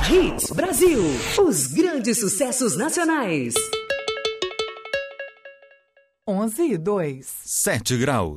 Hits Brasil. Os grandes sucessos nacionais. 11:02. 7 graus.